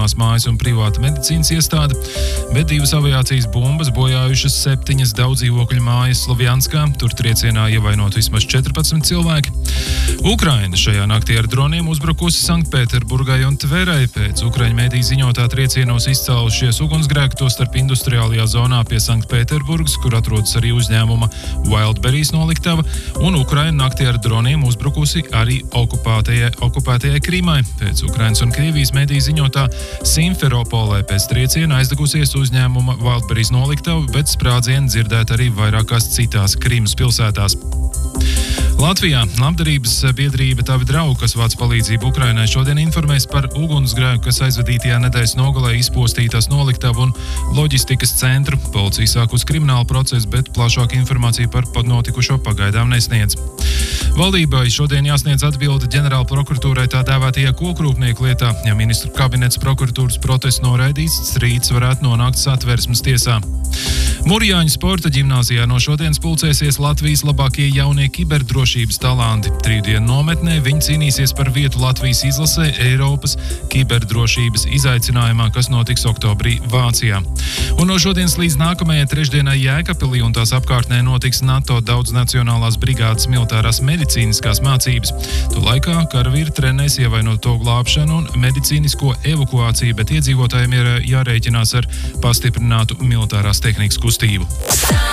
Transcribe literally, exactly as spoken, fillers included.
cietināmās mājas un privāta medicīnas iestāde, bet divas aviācijas bumbas bojājušas septiņas daudzdzīvokļu mājas Slovjanskā, tur triecienā ievainot vismaz četrpadsmit cilvēki. Ukraina šajā naktī ar droniem uzbrukusi Sanktpēterburgai un Tverai. Pēc Ukraiņu mediju ziņotā triecienos izcēlušies ugunsgrēki, tostarp industriālajā zonā pie Sanktpēterburgas, kur atrodas arī uzņēmuma Wildberries noliktava, un Ukraina naktī ar droniem uzbrukusi arī okupētajai, okupētajai Krimai. Pēc Ukrainas un Krievijas mediju ziņotā Simferopolē pēc trieciena aizdegusies uzņēmuma Wildberries noliktava, bet sprādzieni dzirdēt arī vairākās citās Krimas pilsētās. Latvijā labdarības biedrība Tavi draugi, kas vāc palīdzību Ukrainai, šodien informēs par ugunsgrēku, kas aizvadītajā nedēļas nogalē izpostītās noliktavu un loģistikas centru. Policija sāk uz kriminālu procesu, bet plašāku informāciju par notikušo pagaidām nesniedz. Valdībai šodien jāsniedz atbilde ģenerāla prokuratūrai tā dēvētajā kokrūpnieku lietā. Ja ministru kabinets prokuratūras protestu noraidīs, strīds varētu nonākt Satversmes tiesā. Murjāņu sporta ģimnāzijā no šodienas pulcēsies Latvijas labākie jaunie kiberdrošības talanti. Triju dienu nometnē viņi cīnīsies par vietu Latvijas izlasē Eiropas kiberdrošības izaicinājumā, kas notiks oktobrī Vācijā. Un no šodienas līdz nākamajai trešdienai Jēkabpilī un tās apkārtnē notiks NATO daudznacionālās brigādes militārās medicīniskās mācības. To laikā karavīri trenēs ievainoto glābšanu un medicīnisko evakuāciju, bet iedzīvotājiem ir jārēķinās ar pastiprinātu militārās tehnikas kustību.